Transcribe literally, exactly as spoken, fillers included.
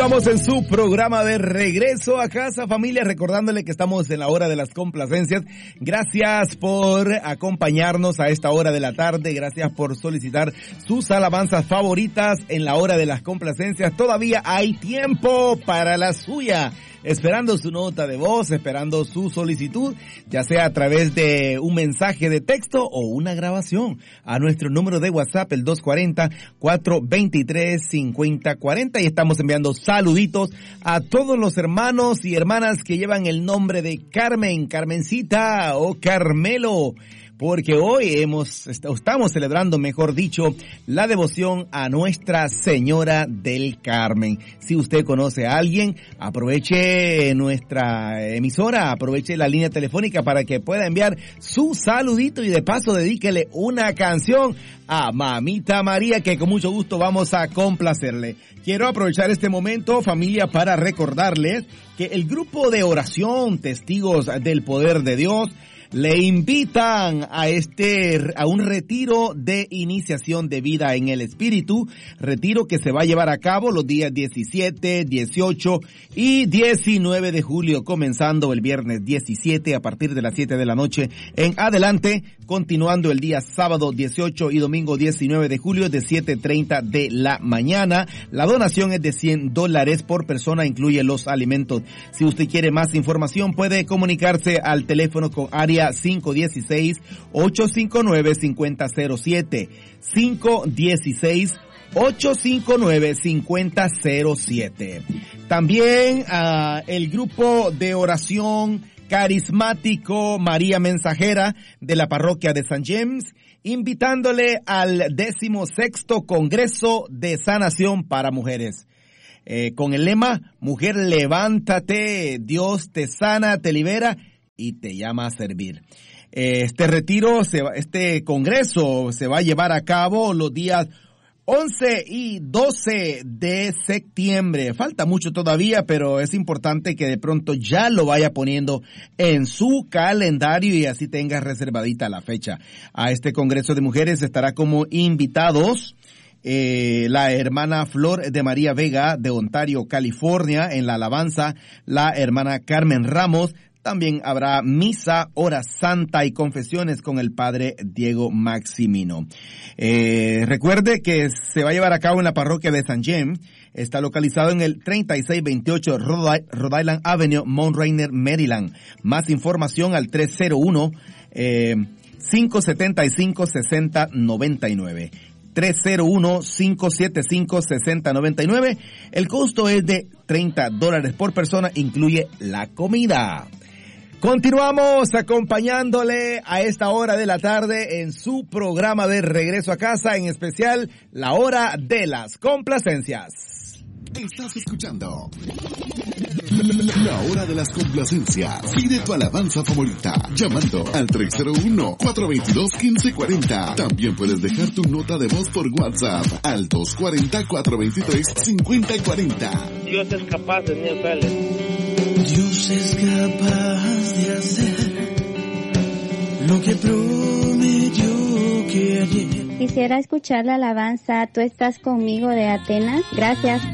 Estamos en su programa de regreso a casa, familia, recordándole que estamos en la hora de las complacencias. Gracias por acompañarnos a esta hora de la tarde, gracias por solicitar sus alabanzas favoritas en la hora de las complacencias. Todavía hay tiempo para la suya. Esperando su nota de voz, esperando su solicitud, ya sea a través de un mensaje de texto o una grabación a nuestro número de WhatsApp, el dos cuatro cero, cuatro dos tres, cinco cero cuatro cero, y estamos enviando saluditos a todos los hermanos y hermanas que llevan el nombre de Carmen, Carmencita o Carmelo, porque hoy hemos, estamos celebrando, mejor dicho, la devoción a Nuestra Señora del Carmen. Si usted conoce a alguien, aproveche nuestra emisora, aproveche la línea telefónica para que pueda enviar su saludito y de paso dedíquele una canción a Mamita María, que con mucho gusto vamos a complacerle. Quiero aprovechar este momento, familia, para recordarles que el grupo de oración Testigos del Poder de Dios le invitan a este, a un retiro de iniciación de vida en el Espíritu, retiro que se va a llevar a cabo los días diecisiete, dieciocho y diecinueve de julio, comenzando el viernes diecisiete a partir de las siete de la noche en adelante, continuando el día sábado dieciocho y domingo diecinueve de julio de siete treinta de la mañana. La donación es de cien dólares por persona, incluye los alimentos. Si usted quiere más información, puede comunicarse al teléfono con área cinco uno seis, ocho cinco nueve, cinco cero cero siete, cinco uno seis, ocho cinco nueve, cinco cero cero siete. También uh, el grupo de oración carismático María Mensajera de la parroquia de San James, invitándole al decimosexto Congreso de Sanación para Mujeres. Eh, con el lema, Mujer, levántate, Dios te sana, te libera y te llama a servir. Este retiro, se va, este congreso se va a llevar a cabo los días once y doce de septiembre. Falta mucho todavía, pero es importante que de pronto ya lo vaya poniendo en su calendario y así tenga reservadita la fecha. A este congreso de mujeres estará como invitados Eh, la hermana Flor de María Vega de Ontario, California, en la alabanza, la hermana Carmen Ramos. También habrá misa, hora santa y confesiones con el padre Diego Maximino. Eh, recuerde que se va a llevar a cabo en la parroquia de San James. Está localizado en el treinta y seis veintiocho Rhode Island Avenue, Mount Rainier, Maryland. Más información al tres cero uno, cinco siete cinco, seis cero nueve nueve. tres cero uno, cinco siete cinco, seis cero nueve nueve. El costo es de treinta dólares por persona, incluye la comida. Continuamos acompañándole a esta hora de la tarde en su programa de regreso a casa, en especial la hora de las complacencias. Estás escuchando La Hora de las Complacencias. Pide tu alabanza favorita llamando al tres cero uno, cuatro dos dos, uno cinco cuatro cero. También puedes dejar tu nota de voz por WhatsApp al dos cuatro cero, cuatro dos tres, cinco cero cuatro cero. Dios es capaz de Neil Pérez. Dios es capaz de hacer lo que prometió que ayer. Quisiera escuchar la alabanza Tú estás conmigo de Atenas. Gracias.